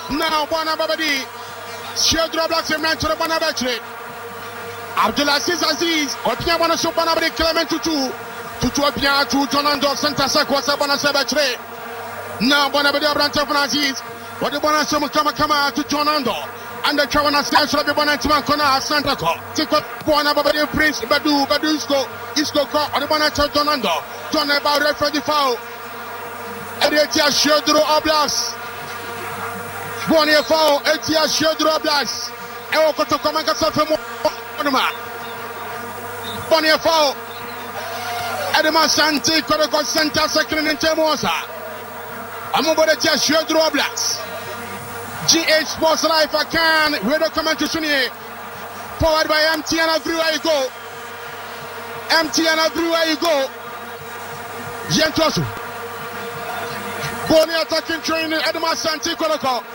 Now, Bona Babadi, Shedra Black Cement to the Bonabetre. Abdulaziz Aziz, Opiabana Sopanabri Clement Tutu Opia to Tonando Santa Sakwasa Bonabetre. Now, Bonabadi Abranta Aziz, what the Bonasoma Kama to Tonando. And the Kawana Stats of the Bonatman Kona Santa Co. Take up Bonabadi Prince Badusko, Isco, or the Bonata Tonando. Don't about referee foul. Etia Shedro Oblas. Bonia foul, Etia Shedro Oblas. Eokoto Komanga Safemo. Bonia foul. Edema Santi Koroko Santa Second in Temosa. Amobodetia Shedro Oblas. GH Sports Life I can. We're the commentation here. Powered by MTN everywhere you go. MTN everywhere you go. Yentosu. Boni attacking training Edema Santi Koroko.